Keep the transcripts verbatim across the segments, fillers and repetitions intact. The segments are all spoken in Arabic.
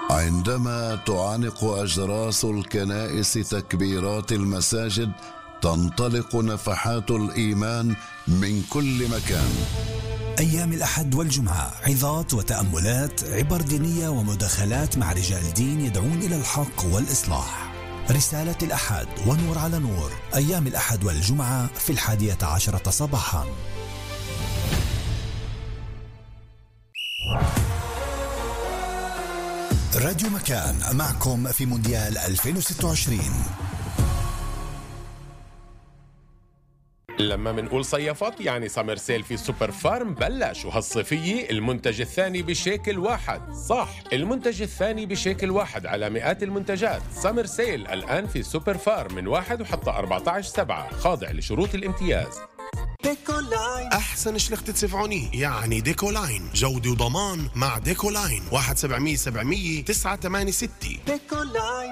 عندما تعانق أجراس الكنائس تكبيرات المساجد، تنطلق نفحات الإيمان من كل مكان. أيام الأحد والجمعة عظات وتأملات، عبر دينية ومداخلات مع رجال دين يدعون إلى الحق والإصلاح. رسالة الأحد ونور على نور، أيام الأحد والجمعة في الحادية عشرة صباحا. راديو مكان معكم في مونديال ألفين وستة وعشرين. لما منقول صيفات يعني سمر سيل في سوبر فارم بلش، وهالصيفية المنتج الثاني بشيكل واحد. صح، المنتج الثاني بشيكل واحد على مئات المنتجات. سمر سيل الآن في سوبر فارم من واحد وحتى أربعة عشر سبعة، خاضع لشروط الامتياز. ديكولاين أحسن شلخت تسفعوني، يعني ديكولاين جودة وضمان مع ديكولاين. واحد سبعمية سبعمية تسعة ثمانية ستة. ديكولاين.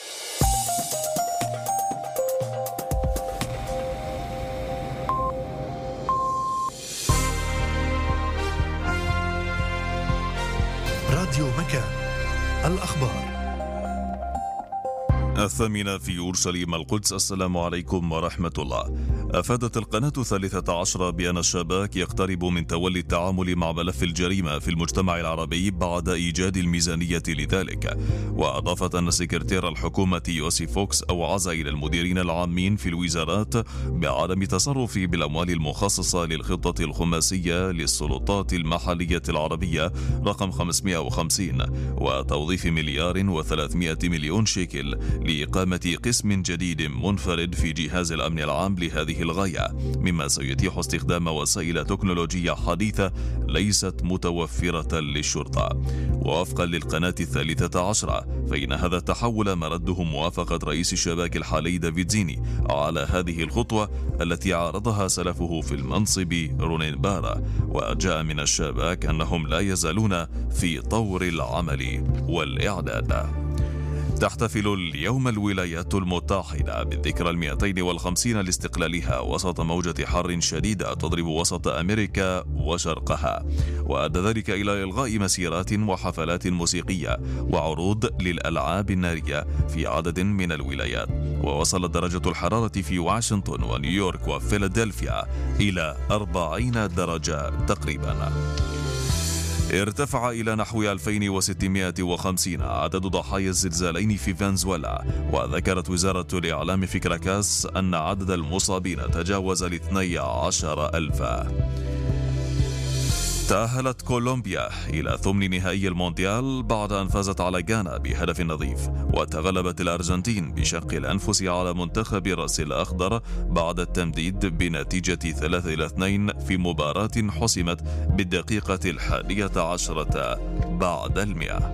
راديو مكان، الأخبار. الثامنة في أورشليم القدس. السلام عليكم ورحمة الله. أفادت القناة الثالثة عشرة بأن الشباك يقترب من تولي التعامل مع ملف الجريمة في المجتمع العربي بعد إيجاد الميزانية لذلك. وأضافت أن سكرتير الحكومة يوسي فوكس أوعز إلى المديرين العامين في الوزارات بعدم التصرف بالأموال المخصصة للخطة الخماسية للسلطات المحلية العربية رقم خمسمئة وخمسين، وتوظيف مليار وثلاثمئة مليون شيكل لإقامة قسم جديد منفرد في جهاز الأمن العام لهذه الغاية، مما سيتيح استخدام وسائل تكنولوجية حديثة ليست متوفرة للشرطة. ووفقا للقناة الثالثة عشرة، فإن هذا التحول مرده موافقة رئيس الشباك الحالي دافيد زيني على هذه الخطوة التي عارضها سلفه في المنصب رونين بارا. وجاء من الشباك أنهم لا يزالون في طور العمل والإعداد. تحتفل اليوم الولايات المتحدة بالذكرى المئتين والخمسين لاستقلالها وسط موجة حر شديدة تضرب وسط أمريكا وشرقها، وأدى ذلك إلى إلغاء مسيرات وحفلات موسيقية وعروض للألعاب النارية في عدد من الولايات. ووصلت درجة الحرارة في واشنطن ونيويورك وفيلادلفيا إلى أربعين درجة تقريبا. ارتفع إلى نحو ألفين وستمئة وخمسين عدد ضحايا الزلزالين في فنزويلا. وذكرت وزارة الإعلام في كراكاس أن عدد المصابين تجاوز الاثني عشر ألفا. تأهلت كولومبيا إلى ثمن نهائي المونديال بعد أن فازت على غانا بهدف نظيف. وتغلبت الأرجنتين بشق الأنفس على منتخب راس الأخضر بعد التمديد بنتيجة ثلاثة إلى اثنين في مباراة حسمت بالدقيقة الحادية عشرة بعد المئة.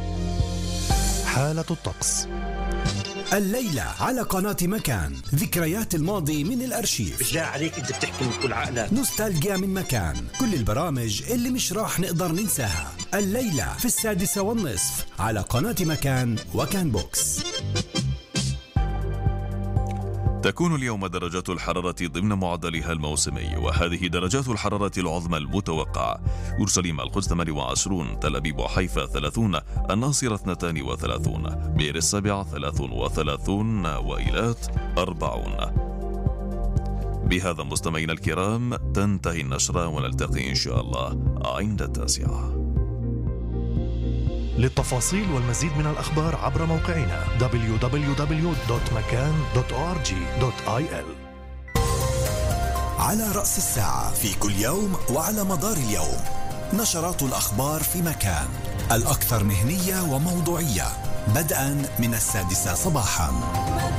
حالة الطقس الليلة على قناة مكان، ذكريات الماضي من الأرشيف. بالله عليك أنت بتحكي من كل عقلك. نوستالجيا من مكان، كل البرامج اللي مش راح نقدر ننساها. الليلة في السادسة والنصف على قناة مكان وكان بوكس. تكون اليوم درجات الحرارة ضمن معدلها الموسمي، وهذه درجات الحرارة العظمى المتوقعة: أورشليم القدس ثمانية وعشرين، تل أبيب وحيفا ثلاثين، الناصرة اثنتان وثلاثون، بئر السبع ثلاث وثلاثون، وإيلات أربعون. بهذا مستمعينا الكرام تنتهي النشرة، ونلتقي إن شاء الله عند التاسعة. للتفاصيل والمزيد من الأخبار عبر موقعنا دبليو دبليو دبليو دوت مكان دوت أو آر جي دوت آي إل. على رأس الساعة في كل يوم وعلى مدار اليوم نشرات الأخبار في مكان، الأكثر مهنية وموضوعية، بدءا من السادسة صباحا.